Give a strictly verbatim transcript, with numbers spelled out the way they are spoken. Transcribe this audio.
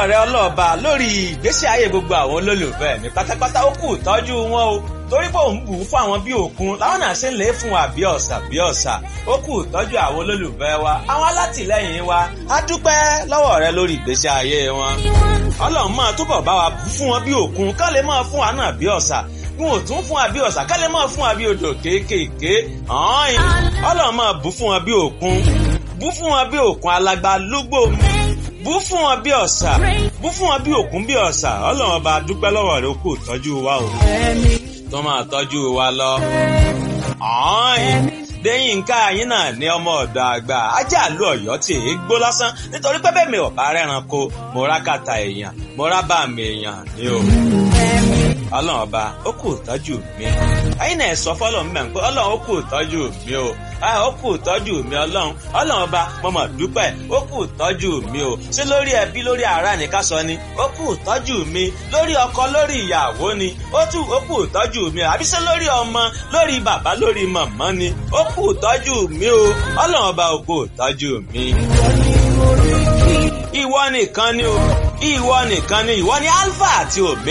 lọ́wọ́ rẹ ọlọ́ọ̀ba lórí ìgbésí ayé gbogbo àwọn olólùfẹ́ mi pátápátá. Ó kù tọ́jú wọn o torí pé òun bù ú fún àwọn bí òkun láwọn náà ṣe ń lè fún wa bí ọ̀sà bí ọ̀sà. Ó kù tọ́jú àwọn olólùfẹ́ wa, àwọn alátìlẹ́yìn wa. A dúpẹ́ lọ́wọ́ rẹ lórí ìgbésí ayé wọn. Ọlọ́run máa túbọ̀ bá wa bù fún wọn bí òkun ká lè máa fún wa náà bí ọ̀sà. Wọn ò tún fún wa bí ọ̀sà ká lè máa fún wa bí odò kéékèèké. Ọlọ́run máa bù fún wọn bí òkun, bù fún wọn bí òkun alágbá lúgbò mi, bù fún wọn bí ọ̀sà, bù fún wọn bí òkun bí ọ̀sà. Ọlọ́run ọba dúpẹ́ lọ́wọ́ rẹ, ó kù tọ́jú wa o, tó máa tọ́jú wa lọ. Déyìnká yín náà ní ọmọ ọ̀dọ̀ àgbà ajá àlú Ọ̀yọ́ tí èé gbó lásán nítorí pé bẹ́ẹ̀ mi ò bá rẹ́ranko mo rá kàtà èèyàn mo rá bá mi èèyàn ní o. Ọlọ́run ọba ó kù tọ́jú mi. Ẹ̀yin náà sọ fọ́lọ́run mẹ́rin pé Ọlọ́run ó kù tọ́jú mi o. Ó kù tọ́jú mi Ọlọ́run. Ọlọ́run ọba mo mà dúpẹ́ ó kù tọ́jú mi o. Ṣé lórí ẹbí lórí ará ni ká sọ ni? Ó kù tọ́jú mi. Lórí ọkọ lórí ìyàwó ni? Ó tún ó kù tọ́jú mi. Àbí ṣé lórí ọmọ lórí bàbá lórí màmá ni? Ó kù tọ́jú mi o. Ọlọ́run ọba ó kù tọ́jú mi. Ìwọ nìkan ni o. Ìwọ nìkan ni ìwọ ni Alpha àti Omega.